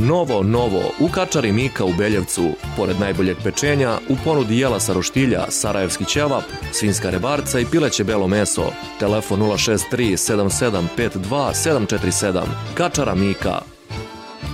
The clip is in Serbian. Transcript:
Novo, u kačari Mika u Beljevcu. Pored najboljeg pečenja, u ponudi jela sa roštilja, sarajevski ćevap, svinjska rebarca i pileće belo meso. Telefon 063 7752 747. Kačara Mika.